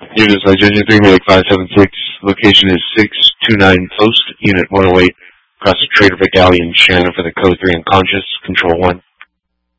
Units Identity 38576. Location is 629 Post, Unit 108. Across the Trader Battalion, Shannon for the Code 3 unconscious. Control 1.